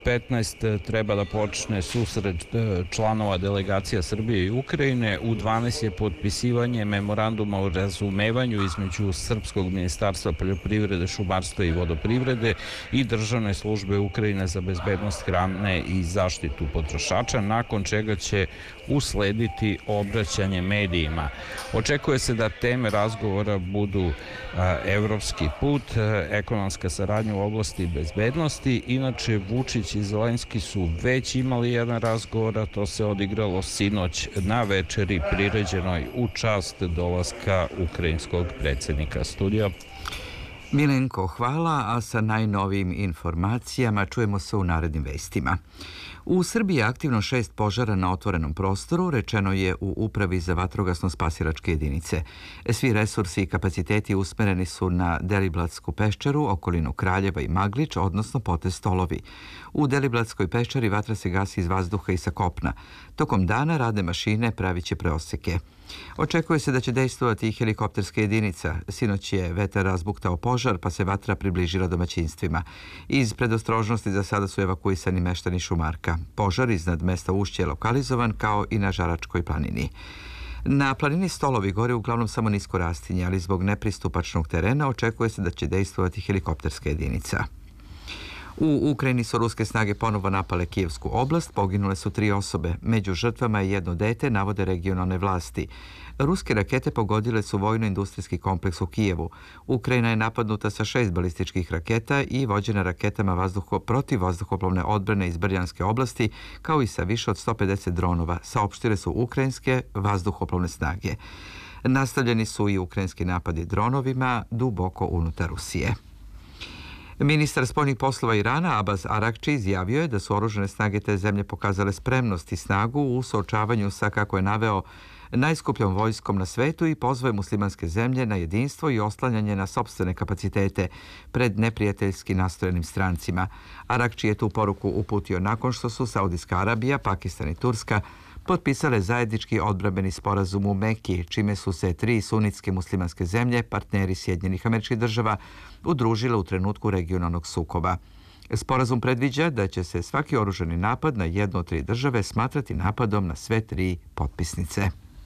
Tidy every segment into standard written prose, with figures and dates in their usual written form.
15 treba da počne susret članova delegacija Srbije i Ukrajine. U 12 je potpisivanje memoranduma o razumevanju između Srpskog ministarstva poljoprivrede, šumarstva i vodoprivrede i Državne službe Ukrajine za bezbednost hrane i zaštitu potrošača, nakon čega će uslediti obraćanje medijima. Očekuje se da teme razgovora budu evropski put, ekonomska saradnja u oblasti bezbednosti. Inače, Vučić i Zelenski su već imali jedan razgovor, a to se odigralo sinoć na večeri priređenoj u čast dolaska ukrajinskog predsjednika. Studio. Milenko, hvala, a sa najnovijim informacijama čujemo se u narednim vestima. U Srbiji je aktivno 6 požara na otvorenom prostoru, rečeno je u Upravi za vatrogasno-spasilačke jedinice. Svi resursi i kapaciteti usmereni su na Deliblatsku peščaru, okolinu Kraljeva i Maglič, odnosno Potez Stolovi. U Deliblatskoj peščari vatra se gasi iz vazduha i sa kopna. Tokom dana radne mašine praviće preoseke. Očekuje se da će dejstvovati i helikopterska jedinica. Sinoć je vetar razbuktao požar, pa se vatra približila domaćinstvima. Iz predostrožnosti za sada su evakuisani meštani Šumarka. Požar iznad mesta Ušće je lokalizovan, kao i na Žaračkoj planini. Na planini Stolovi gore uglavnom samo nisko rastinje, ali zbog nepristupačnog terena očekuje se da će dejstvovati helikopterska jedinica. U Ukrajini su ruske snage ponovo napale Kijevsku oblast, poginule su 3 osobe. Među žrtvama je jedno dete, navode regionalne vlasti. Ruske rakete pogodile su vojno-industrijski kompleks u Kijevu. Ukrajina je napadnuta sa 6 balističkih raketa i vođena raketama protivvazduhoplovne odbrane iz Brjanske oblasti, kao i sa više od 150 dronova, saopštile su ukrajinske vazduhoplovne snage. Nastavljeni su i ukrajinski napadi dronovima duboko unutar Rusije. Ministar spoljnih poslova Irana Abbas Arakči izjavio je da su oružane snage te zemlje pokazale spremnost i snagu u suočavanju sa, kako je naveo, najskupljom vojskom na svetu i pozvao muslimanske zemlje na jedinstvo i oslanjanje na sopstvene kapacitete pred neprijateljski nastrojenim strancima. Arakči je tu poruku uputio nakon što su Saudijska Arabija, Pakistan i Turska potpisale zajednički odbrambeni sporazum u Meki, čime su se 3 sunitske muslimanske zemlje, partneri Sjedinjenih Američkih Država, udružile u trenutku regionalnog sukoba. Sporazum predviđa da će se svaki oružani napad na jednu od 3 države smatrati napadom na sve 3 potpisnice.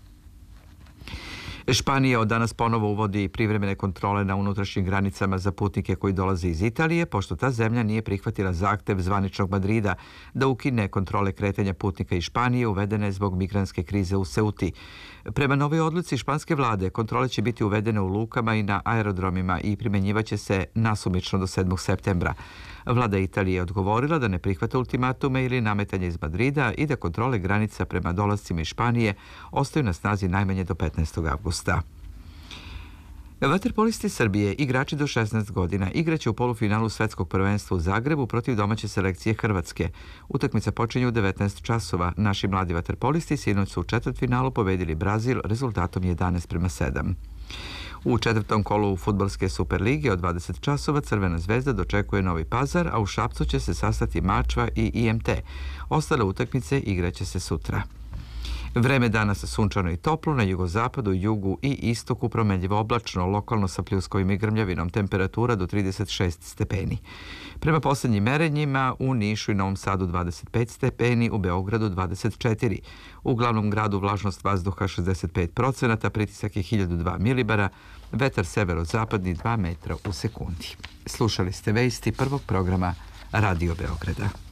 Španija od danas ponovo uvodi privremene kontrole na unutrašnjim granicama za putnike koji dolaze iz Italije, pošto ta zemlja nije prihvatila zahtev zvaničnog Madrida da ukine kontrole kretanja putnika iz Španije uvedene zbog migrantske krize u Ceuti. Prema novoj odluci španske vlade, kontrole će biti uvedene u lukama i na aerodromima i primjenjivaće se nasumično do 7. septembra. Vlada Italije je odgovorila da ne prihvata ultimatume ili nametanje iz Madrida i da kontrole granica prema dolascima iz Španije ostaju na snazi najmanje do 15. avgusta. Vaterpolisti Srbije, igrači do 16 godina, igraće u polufinalu svetskog prvenstva u Zagrebu protiv domaće selekcije Hrvatske. Utakmica počinje u 19 časova. Naši mladi vaterpolisti sinoć su u četvrtfinalu pobedili Brazil rezultatom 11:7. U 4. kolu fudbalske Superlige od 20 časova Crvena zvezda dočekuje Novi Pazar, a u Šapcu će se sastati Mačva i IMT. Ostale utakmice igraće se sutra. Vreme danas sunčano i toplo, na jugozapadu, jugu i istoku promenljivo oblačno, lokalno sa pljuskovim i grmljavinom, temperatura do 36 stepeni. Prema posljednjim merenjima u Nišu i Novom Sadu 25 stepeni, u Beogradu 24. U glavnom gradu vlažnost vazduha 65%, pritisak je 1002 milibara, vetar severozapadni 2 metra u sekundi. Slušali ste vesti prvog programa Radio Beograda.